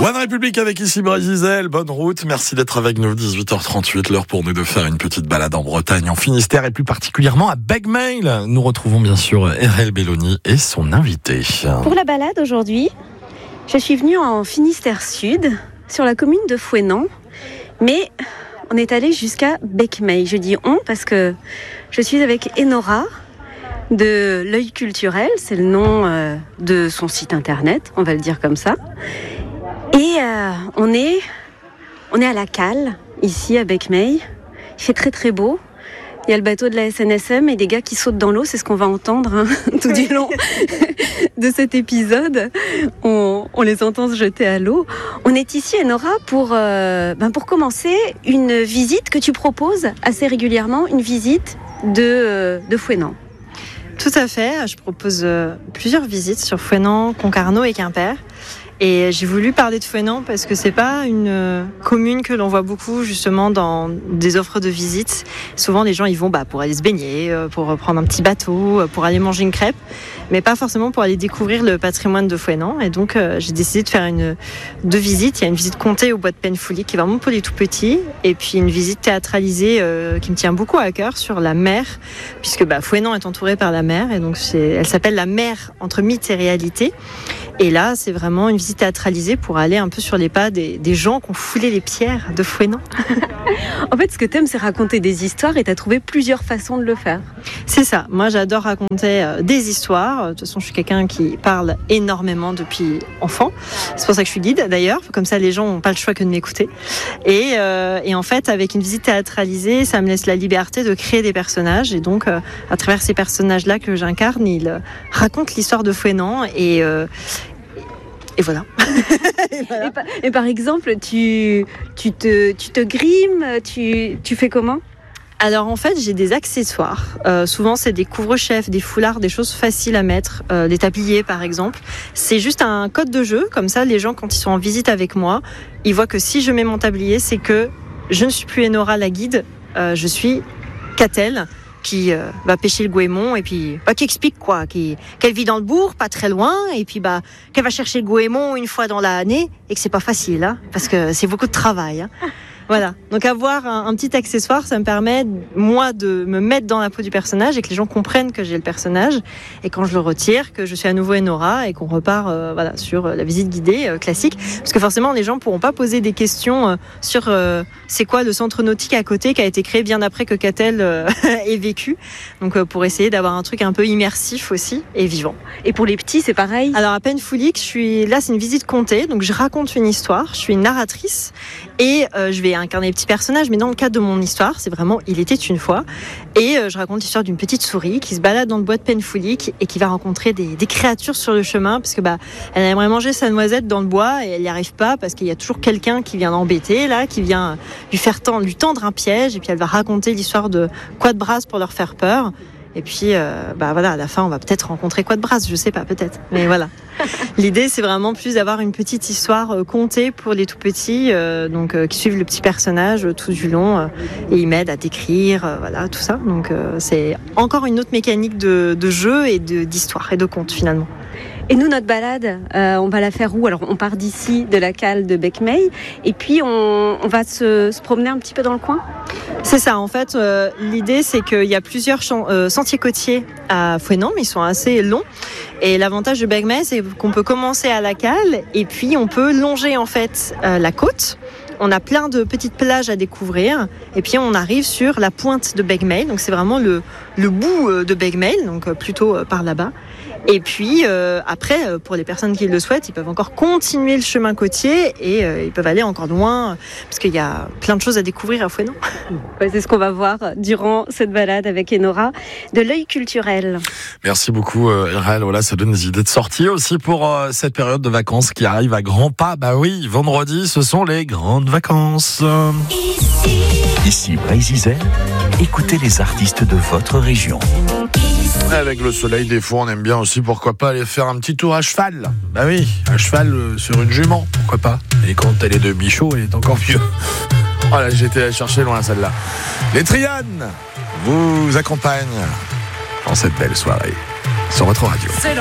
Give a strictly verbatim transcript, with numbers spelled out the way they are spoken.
One République avec ici Brésil, bonne route, merci d'être avec nous, dix-huit heures trente-huit, l'heure pour nous de faire une petite balade en Bretagne, en Finistère et plus particulièrement à Begmail. Nous retrouvons bien sûr R L Belloni et son invité. Pour la balade aujourd'hui, je suis venue en Finistère Sud, sur la commune de Fouesnant, mais on est allé jusqu'à Begmail. Je dis on parce que je suis avec Enora de l'Œil Culturel, c'est le nom euh, de son site internet, on va le dire comme ça. Et euh, on est, on est à la cale, ici à Begmail. Il fait très très beau. Il y a le bateau de la S N S M et des gars qui sautent dans l'eau, c'est ce qu'on va entendre hein, tout du long de cet épisode. On, on les entend se jeter à l'eau. On est ici, Enora, pour, euh, ben pour commencer une visite que tu proposes assez régulièrement, une visite de, euh, de Fouesnant. Tout à fait, je propose euh, plusieurs visites sur Fouesnant, Concarneau et Quimper. Et j'ai voulu parler de Fouesnant parce que c'est pas une euh, commune que l'on voit beaucoup justement dans des offres de visite. Souvent les gens ils vont bah, pour aller se baigner, euh, pour prendre un petit bateau, euh, pour aller manger une crêpe, mais pas forcément pour aller découvrir le patrimoine de Fouesnant. Et donc euh, j'ai décidé de faire une deux visites. Il y a une visite comptée au bois de Penfoulic qui est vraiment pour les tout petits, et puis une visite théâtralisée euh, qui me tient beaucoup à cœur sur la mer, puisque bah, Fouesnant est entouré par la mer, et donc c'est, elle s'appelle la mer entre mythe et réalité. Et là, c'est vraiment une visite théâtralisée pour aller un peu sur les pas des, des gens qui ont foulé les pierres de Fouesnant. En fait, ce que t'aimes, c'est raconter des histoires et t'as trouvé plusieurs façons de le faire. C'est ça. Moi, j'adore raconter euh, des histoires. De toute façon, je suis quelqu'un qui parle énormément depuis enfant. C'est pour ça que je suis guide, d'ailleurs. Comme ça, les gens n'ont pas le choix que de m'écouter. Et, euh, et en fait, avec une visite théâtralisée, ça me laisse la liberté de créer des personnages. Et donc, euh, à travers ces personnages-là que j'incarne, ils euh, racontent l'histoire de Fouesnant et... Euh, Et voilà. et, voilà. Et, par, et par exemple, tu, tu, te, tu te grimes, tu, tu fais comment ? Alors en fait, j'ai des accessoires. Euh, souvent, c'est des couvre-chefs, des foulards, des choses faciles à mettre, euh, des tabliers par exemple. C'est juste un code de jeu, comme ça, les gens quand ils sont en visite avec moi, ils voient que si je mets mon tablier, c'est que je ne suis plus Enora la guide, euh, je suis Catel, qui euh, va pêcher le goémon et puis bah, qui explique quoi, qui, qu'elle vit dans le bourg, pas très loin, et puis bah qu'elle va chercher le goémon une fois dans l'année et que c'est pas facile, hein, parce que c'est beaucoup de travail. Hein. Voilà. Donc avoir un, un petit accessoire, ça me permet moi de me mettre dans la peau du personnage et que les gens comprennent que j'ai le personnage. Et quand je le retire, que je suis à nouveau Enora et qu'on repart euh, voilà sur la visite guidée euh, classique, parce que forcément les gens pourront pas poser des questions euh, sur euh, c'est quoi le centre nautique à côté qui a été créé bien après que Catel euh, ait vécu. Donc euh, pour essayer d'avoir un truc un peu immersif aussi et vivant. Et pour les petits, c'est pareil. Alors à Penfoulic, je suis là, c'est une visite comptée, donc je raconte une histoire, je suis une narratrice et euh, je vais incarner des petits personnages, mais dans le cadre de mon histoire, c'est vraiment il était une fois. Et euh, je raconte l'histoire d'une petite souris qui se balade dans le bois de Penfoulic et qui va rencontrer des, des créatures sur le chemin, parce que bah elle aimerait manger sa noisette dans le bois et elle n'y arrive pas parce qu'il y a toujours quelqu'un qui vient l'embêter là, qui vient lui faire tendre, lui tendre un piège, et puis elle va raconter l'histoire de Quat'Bras pour leur faire peur. Et puis, euh, bah voilà, à la fin, on va peut-être rencontrer Quat'Bras, je sais pas, peut-être. Mais voilà. L'idée, c'est vraiment plus d'avoir une petite histoire euh, contée pour les tout petits, euh, donc euh, qui suivent le petit personnage euh, tout du long euh, et ils m'aident à décrire, euh, voilà, tout ça. Donc, euh, c'est encore une autre mécanique de, de jeu et de, d'histoire et de conte finalement. Et nous, notre balade, euh, on va la faire où ? Alors, on part d'ici, de la cale de Begmail, et puis on, on va se, se promener un petit peu dans le coin ? C'est ça, en fait, euh, l'idée, c'est qu'il y a plusieurs champs, euh, sentiers côtiers à Fouesnant, mais ils sont assez longs. Et l'avantage de Begmail, c'est qu'on peut commencer à la cale, et puis on peut longer, en fait, euh, la côte. On a plein de petites plages à découvrir, et puis on arrive sur la pointe de Begmail, donc c'est vraiment le, le bout de Begmail, donc plutôt par là-bas. Et puis euh, après, euh, pour les personnes qui le souhaitent, ils peuvent encore continuer le chemin côtier et euh, ils peuvent aller encore loin, parce qu'il y a plein de choses à découvrir à Fouesnant. Ouais, c'est ce qu'on va voir durant cette balade avec Enora de l'Œil Culturel. Merci beaucoup euh, R L, voilà, ça donne des idées de sortie aussi pour euh, cette période de vacances qui arrive à grands pas. Bah oui, vendredi, ce sont les grandes vacances. Ici, Ici Brésil, écoutez les artistes de votre région. Avec le soleil, des fois, on aime bien aussi, pourquoi pas, aller faire un petit tour à cheval. Bah oui, à cheval euh, sur une jument, pourquoi pas. Et quand elle est de bichot, elle est encore mieux. Voilà, j'étais allé chercher loin celle-là. Les Trianes vous accompagnent dans cette belle soirée sur votre radio.